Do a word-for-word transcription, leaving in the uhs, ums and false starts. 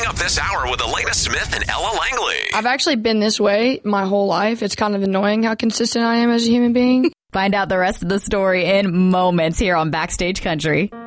up this hour with Elena Smith and Ella Langley. I've actually been this way my whole life. It's kind of annoying how consistent I am as a human being. Find out the rest of the story in moments here on Backstage Country.